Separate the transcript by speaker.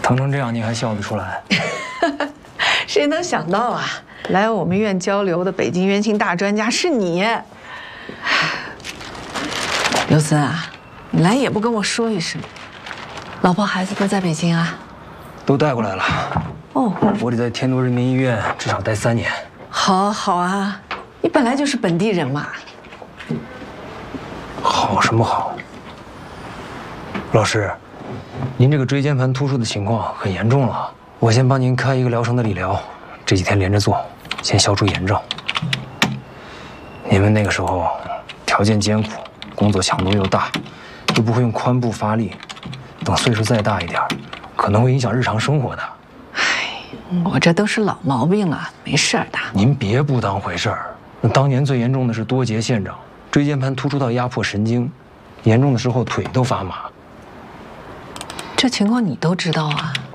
Speaker 1: 疼成这样你还笑得出来？
Speaker 2: 谁能想到啊，来我们院交流的北京冤情大专家是你。刘森啊，你来也不跟我说一声，老婆孩子都在北京啊？
Speaker 1: 都带过来了。
Speaker 2: 哦，
Speaker 1: 我得在天都人民医院至少待3年。
Speaker 2: 好，好啊，你本来就是本地人嘛。
Speaker 1: 好什么好？老师，您这个椎间盘突出的情况很严重了，我先帮您开一个疗程的理疗，这几天连着做，先消除炎症。你们那个时候条件艰苦，工作强度又大，又不会用髋部发力，等岁数再大一点，可能会影响日常生活的。
Speaker 2: 我这都是老毛病了，没事的。
Speaker 1: 您别不当回事儿。那当年最严重的是多节腺长，椎间盘突出到压迫神经，严重的时候腿都发麻。
Speaker 2: 这情况你都知道啊？